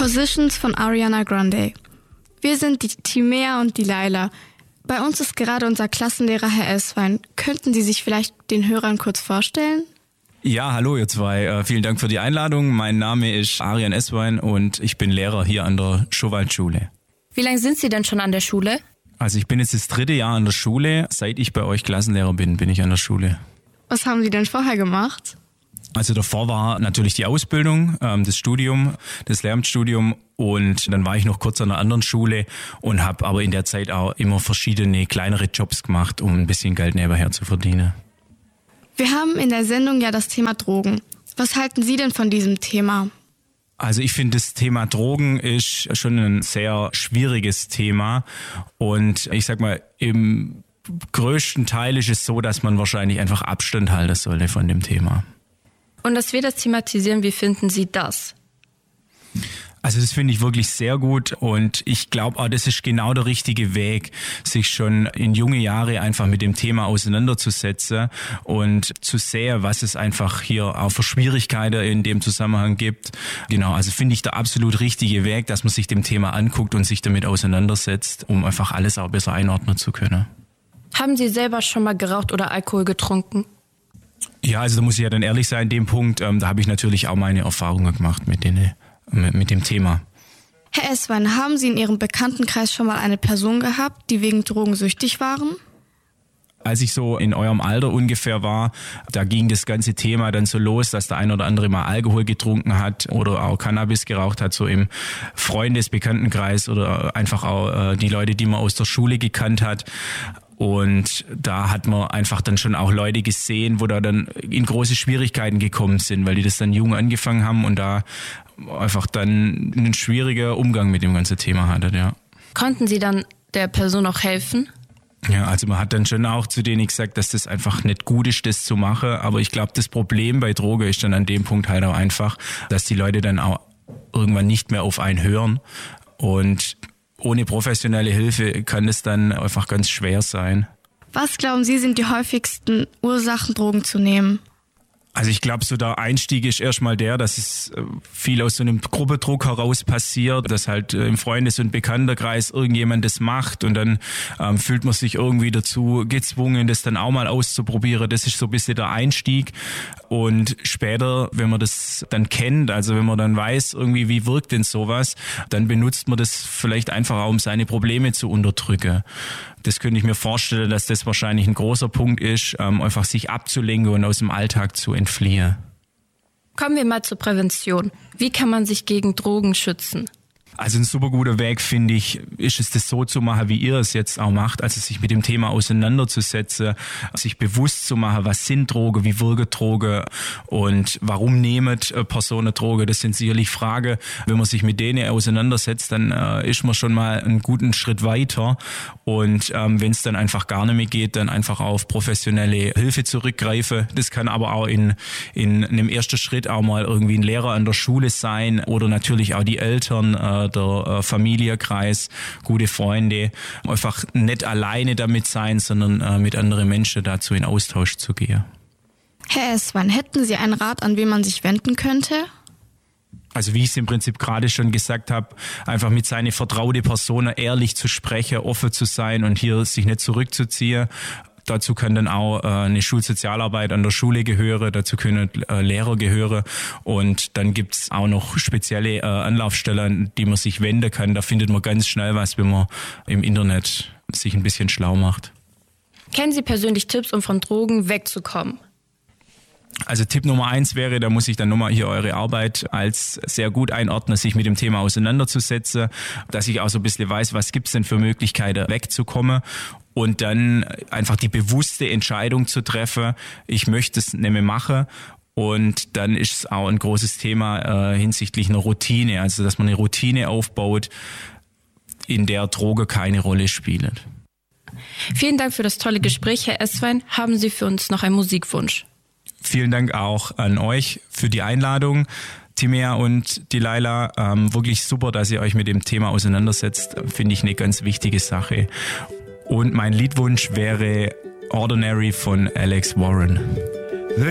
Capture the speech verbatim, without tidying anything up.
Positions von Ariana Grande. Wir sind die Timea und die Laila. Bei uns ist gerade unser Klassenlehrer Herr Esswein. Könnten Sie sich vielleicht den Hörern kurz vorstellen? Ja, hallo ihr zwei. Äh, vielen Dank für die Einladung. Mein Name ist Arian Esswein und ich bin Lehrer hier an der Schowaldschule. Wie lange sind Sie denn schon an der Schule? Also ich bin jetzt das dritte Jahr an der Schule. Seit ich bei euch Klassenlehrer bin, bin ich an der Schule. Was haben Sie denn vorher gemacht? Also davor war natürlich die Ausbildung, ähm, das Studium, das Lehramtsstudium und dann war ich noch kurz an einer anderen Schule und habe aber in der Zeit auch immer verschiedene kleinere Jobs gemacht, um ein bisschen Geld nebenher zu verdienen. Wir haben in der Sendung ja das Thema Drogen. Was halten Sie denn von diesem Thema? Also ich finde, das Thema Drogen ist schon ein sehr schwieriges Thema und ich sag mal, im größten Teil ist es so, dass man wahrscheinlich einfach Abstand halten sollte von dem Thema. Und dass wir das thematisieren, wie finden Sie das? Also das finde ich wirklich sehr gut und ich glaube auch, das ist genau der richtige Weg, sich schon in junge Jahre einfach mit dem Thema auseinanderzusetzen und zu sehen, was es einfach hier auch für Schwierigkeiten in dem Zusammenhang gibt. Genau, also finde ich der absolut richtige Weg, dass man sich dem Thema anguckt und sich damit auseinandersetzt, um einfach alles auch besser einordnen zu können. Haben Sie selber schon mal geraucht oder Alkohol getrunken? Ja, also da muss ich ja dann ehrlich sein, in dem Punkt, ähm, da habe ich natürlich auch meine Erfahrungen gemacht mit, den, mit, mit dem Thema. Herr Esswein, haben Sie in Ihrem Bekanntenkreis schon mal eine Person gehabt, die wegen Drogen süchtig waren? Als ich so in eurem Alter ungefähr war, da ging das ganze Thema dann so los, dass der ein oder andere mal Alkohol getrunken hat oder auch Cannabis geraucht hat, so im Freundes-, Bekanntenkreis oder einfach auch äh, die Leute, die man aus der Schule gekannt hat. Und da hat man einfach dann schon auch Leute gesehen, wo da dann in große Schwierigkeiten gekommen sind, weil die das dann jung angefangen haben und da einfach dann einen schwierigen Umgang mit dem ganzen Thema hatten, ja. Konnten Sie dann der Person auch helfen? Ja, also man hat dann schon auch zu denen gesagt, dass das einfach nicht gut ist, das zu machen. Aber ich glaube, das Problem bei Droge ist dann an dem Punkt halt auch einfach, dass die Leute dann auch irgendwann nicht mehr auf einen hören und ohne professionelle Hilfe kann es dann einfach ganz schwer sein. Was glauben Sie, sind die häufigsten Ursachen, Drogen zu nehmen? Also ich glaube, so der Einstieg ist erstmal der, dass es viel aus so einem Gruppendruck heraus passiert, dass halt im Freundes- und Bekanntenkreis irgendjemand das macht und dann ähm, fühlt man sich irgendwie dazu gezwungen, das dann auch mal auszuprobieren. Das ist so ein bisschen der Einstieg. Und später, wenn man das dann kennt, also wenn man dann weiß, irgendwie wie wirkt denn sowas, dann benutzt man das vielleicht einfach auch, um seine Probleme zu unterdrücken. Das könnte ich mir vorstellen, dass das wahrscheinlich ein großer Punkt ist, ähm, einfach sich abzulenken und aus dem Alltag zu entfliehen. Kommen wir mal zur Prävention. Wie kann man sich gegen Drogen schützen? Also ein super guter Weg, finde ich, ist es, das so zu machen, wie ihr es jetzt auch macht, also sich mit dem Thema auseinanderzusetzen, sich bewusst zu machen, was sind Drogen, wie wirken Drogen und warum nehmen Personen Drogen. Das sind sicherlich Fragen, wenn man sich mit denen auseinandersetzt, dann äh, ist man schon mal einen guten Schritt weiter und ähm, wenn es dann einfach gar nicht mehr geht, dann einfach auf professionelle Hilfe zurückgreifen. Das kann aber auch in, in einem ersten Schritt auch mal irgendwie ein Lehrer an der Schule sein oder natürlich auch die Eltern, äh, der Familienkreis, gute Freunde, einfach nicht alleine damit sein, sondern äh, mit anderen Menschen dazu in Austausch zu gehen. Herr Esswein, hätten Sie einen Rat, an wen man sich wenden könnte? Also wie ich es im Prinzip gerade schon gesagt habe, einfach mit seiner vertrauten Person ehrlich zu sprechen, offen zu sein und hier sich nicht zurückzuziehen. Dazu kann dann auch äh, eine Schulsozialarbeit an der Schule gehören, dazu können äh, Lehrer gehören und dann gibt's auch noch spezielle äh, Anlaufstellen, an die man sich wenden kann. Da findet man ganz schnell was, wenn man im Internet sich ein bisschen schlau macht. Kennen Sie persönlich Tipps, um von Drogen wegzukommen? Also Tipp Nummer eins wäre, da muss ich dann nochmal hier eure Arbeit als sehr gut einordnen, sich mit dem Thema auseinanderzusetzen, dass ich auch so ein bisschen weiß, was gibt's denn für Möglichkeiten wegzukommen und dann einfach die bewusste Entscheidung zu treffen, ich möchte es nicht mehr machen. Und dann ist es auch ein großes Thema äh, hinsichtlich einer Routine, also dass man eine Routine aufbaut, in der Droge keine Rolle spielt. Vielen Dank für das tolle Gespräch, Herr Esswein. Haben Sie für uns noch einen Musikwunsch? Vielen Dank auch an euch für die Einladung. Timea und die Laila, ähm, wirklich super, dass ihr euch mit dem Thema auseinandersetzt. Finde ich eine ganz wichtige Sache. Und mein Liedwunsch wäre Ordinary von Alex Warren.